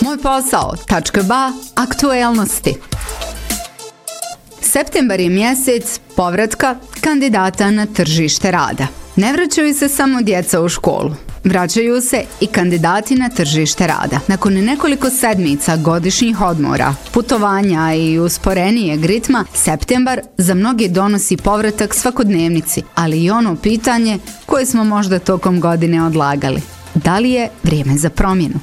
mojposao.ba aktuelnosti. Septembar je mjesec povratka kandidata na tržište rada. Ne vraćaju se samo djeca u školu. Vraćaju se i kandidati na tržište rada. Nakon nekoliko sedmica godišnjih odmora, putovanja i usporenijeg ritma, septembar za mnoge donosi povratak svakodnevnici, ali i ono pitanje koje smo možda tokom godine odlagali. Da li je vrijeme za promjenu?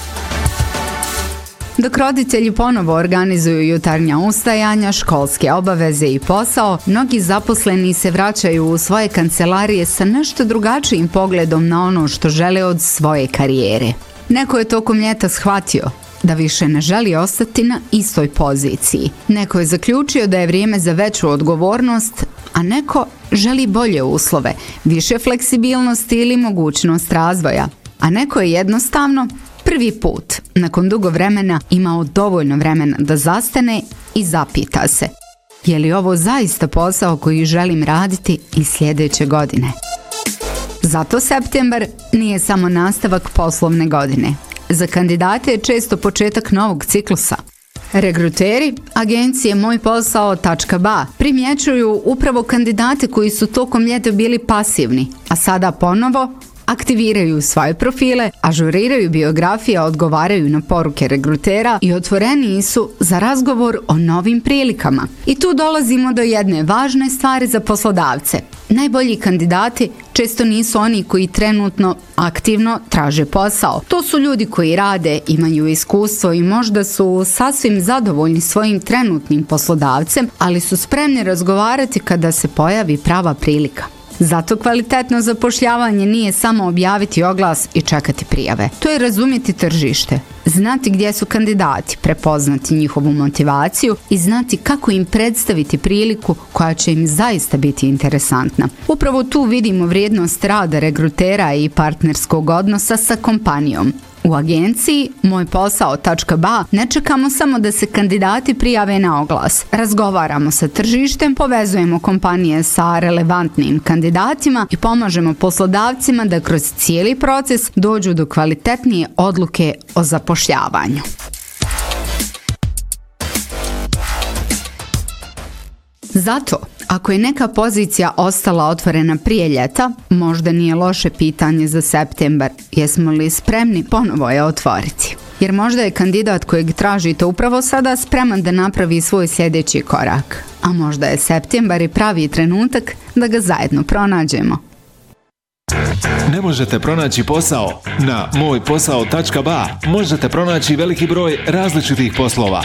Dok roditelji ponovo organizuju jutarnja ustajanja, školske obaveze i posao, mnogi zaposleni se vraćaju u svoje kancelarije sa nešto drugačijim pogledom na ono što žele od svoje karijere. Neko je tokom ljeta shvatio da više ne želi ostati na istoj poziciji. Neko je zaključio da je vrijeme za veću odgovornost, a neko želi bolje uslove, više fleksibilnosti ili mogućnost razvoja. A neko je jednostavno prvi put, nakon dugo vremena, imao dovoljno vremena da zastane i zapita se: je li ovo zaista posao koji želim raditi i sljedeće godine? Zato septembar nije samo nastavak poslovne godine. Za kandidate je često početak novog ciklusa. Regruteri agencije mojposao.ba primjećuju upravo kandidate koji su tokom ljeta bili pasivni, a sada ponovo aktiviraju svoje profile, ažuriraju biografije, odgovaraju na poruke regrutera i otvoreniji su za razgovor o novim prilikama. I tu dolazimo do jedne važne stvari za poslodavce. Najbolji kandidati često nisu oni koji trenutno aktivno traže posao. To su ljudi koji rade, imaju iskustvo i možda su sasvim zadovoljni svojim trenutnim poslodavcem, ali su spremni razgovarati kada se pojavi prava prilika. Zato kvalitetno zapošljavanje nije samo objaviti oglas i čekati prijave. To je razumjeti tržište, znati gdje su kandidati, prepoznati njihovu motivaciju i znati kako im predstaviti priliku koja će im zaista biti interesantna. Upravo tu vidimo vrijednost rada regrutera i partnerskog odnosa sa kompanijom. U agenciji mojposao.ba ne čekamo samo da se kandidati prijave na oglas. Razgovaramo sa tržištem, povezujemo kompanije sa relevantnim kandidatima i pomažemo poslodavcima da kroz cijeli proces dođu do kvalitetnije odluke o zapošljavanju. Zato, ako je neka pozicija ostala otvorena prije ljeta, možda nije loše pitanje za septembar: jesmo li spremni ponovo je otvoriti? Jer možda je kandidat kojeg tražite upravo sada spreman da napravi svoj sljedeći korak. A možda je septembar i pravi trenutak da ga zajedno pronađemo. Ne možete pronaći posao? Na mojposao.ba možete pronaći veliki broj različitih poslova.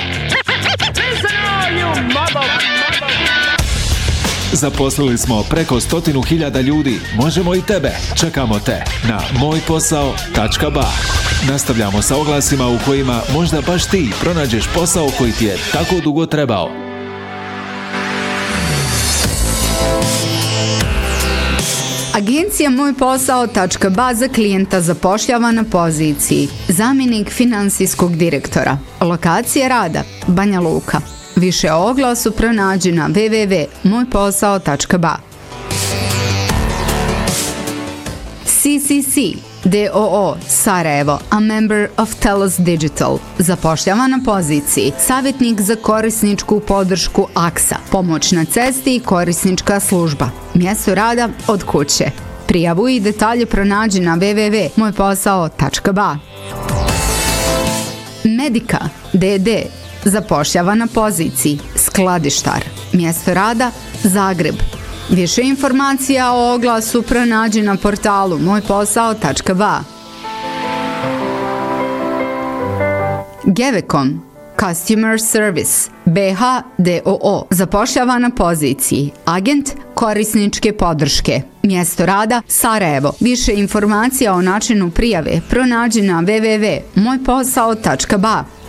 Zaposlili smo preko 100.000 ljudi. Možemo i tebe. Čekamo te na mojposao.ba. Nastavljamo sa oglasima u kojima možda baš ti pronađeš posao koji ti je tako dugo trebao. Agencija mojposao.ba za klijenta zapošljava na poziciji zamjenik financijskog direktora. Lokacija rada: Banja Luka. Više o oglasu pronađi na www.mojposao.ba. CCC DOO Sarajevo, a member of Telos Digital, zapošljava na poziciji savjetnik za korisničku podršku AXA, pomoć na cesti i korisnička služba. Mjesto rada od kuće. Prijavu i detalje pronađi na www.mojposao.ba. Medika DD zapošljava na poziciji skladištar. Mjesto rada: Zagreb. Više informacija o oglasu pronađi na portalu mojposao.ba. Gevekom Customer Service BH DOO zapošljava na poziciji agent korisničke podrške. Mjesto rada: Sarajevo. Više informacija o načinu prijave pronađi na www.mojposao.ba.